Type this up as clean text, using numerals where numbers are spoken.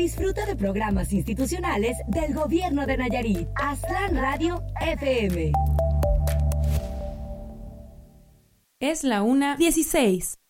Disfruta de programas institucionales del Gobierno de Nayarit. Aztlán Radio FM. Es la 1:16.